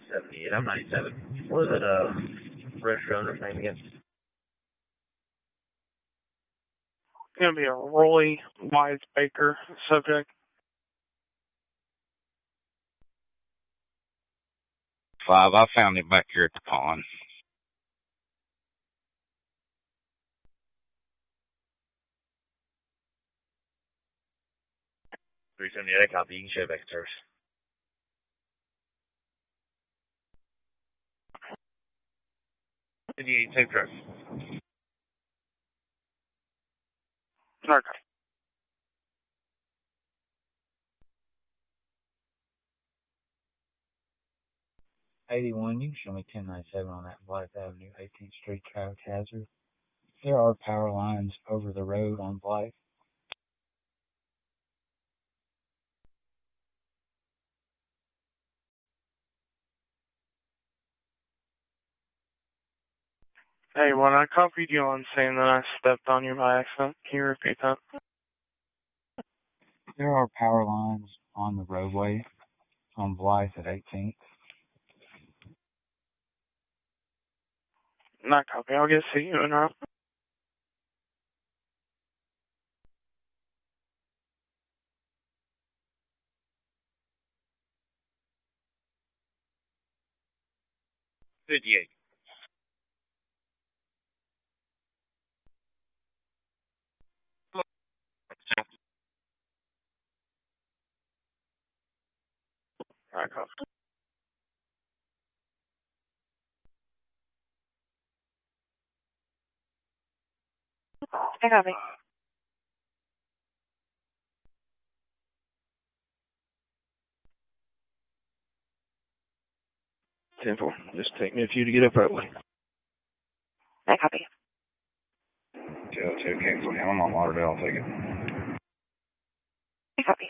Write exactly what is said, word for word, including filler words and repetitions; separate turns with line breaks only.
seventy-eight. I'm ninety-seven. What was it, uh, retro owner's name again?
It's going to be a Roy Wise Baker subject.
Five, I found it back here at the pond.
three seventy-eight, I copy. You can show it back to service. fifty-eight, safe truck.
Okay.
eighty-one, you can show me ten ninety-seven on that Blythe Avenue, eighteenth Street traffic hazard. There are power lines over the road on Blythe.
Hey, when I copied you on saying that I stepped on you by accident, can you repeat that?
There are power lines on the roadway on Blythe at eighteenth.
Not copy. I'll get see you in a
fifty-eight.
Alright, copy.
I copy.
ten four. Just take me a few to get up that way.
I copy.
two oh two, cancel him. I'm on Lauderdale. I'll take it.
I copy.